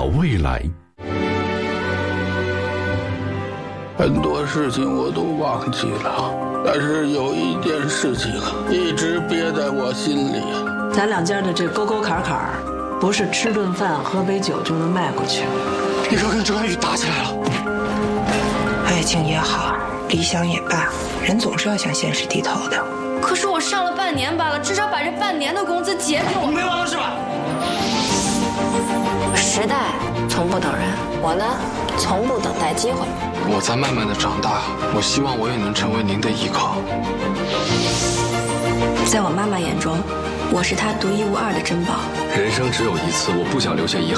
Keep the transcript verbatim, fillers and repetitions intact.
未来。 很多事情我都忘记了，但是有一件事情一直憋在我心里。 咱两家的这沟沟坎坎，不是吃顿饭喝杯酒就能迈过去。 你说跟周安宇打起来了？ 爱情也好，理想也罢，人总是要向现实低头的。 可是我上了半年班了，至少把这半年的工资结给我。 你没忘了是吧？ 时代从不等人，我呢，从不等待机会。 我在慢慢的长大，我希望我也能成为您的依靠。 在我妈妈眼中，我是她独一无二的珍宝。 人生只有一次，我不想留下遗憾。